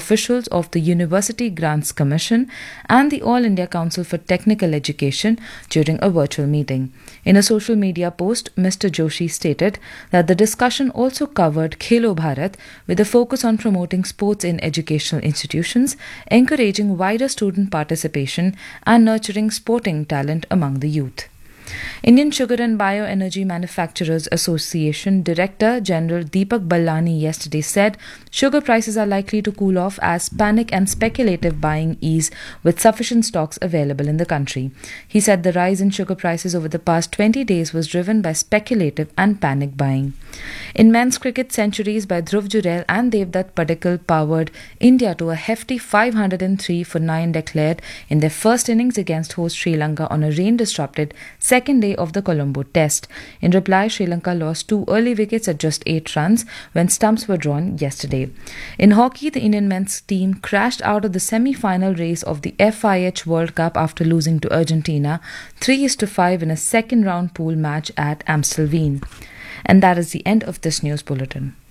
officials of the University Grants Commission and the All India Council for Technical Education during a virtual meeting. In a social media post, Mr. Joshi stated that the discussion also covered Khelo Bharat with a focus on promoting sports in educational institutions, encouraging wider student participation and nurturing sporting talent among the youth. Indian Sugar and Bioenergy Manufacturers Association Director General Deepak Ballani yesterday said sugar prices are likely to cool off as panic and speculative buying ease with sufficient stocks available in the country. He said the rise in sugar prices over the past 20 days was driven by speculative and panic buying. In men's cricket, centuries by Dhruv Jurel and Devdutt Padikkal powered India to a hefty 503 for 9 declared in their first innings against host Sri Lanka on a rain-disrupted second day of the Colombo Test. In reply, Sri Lanka lost 2 early wickets at just 8 runs when stumps were drawn yesterday. In hockey, the Indian men's team crashed out of the semi-final race of the FIH World Cup after losing to Argentina 3-5 in a second-round pool match at Amstelveen. And that is the end of this news bulletin.